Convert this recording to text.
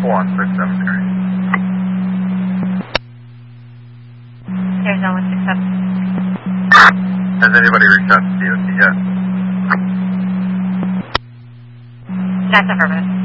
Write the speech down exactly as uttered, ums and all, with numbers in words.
four on six seven three. There's no one six seven. Has anybody reached out to D O T yet? That's affirmative.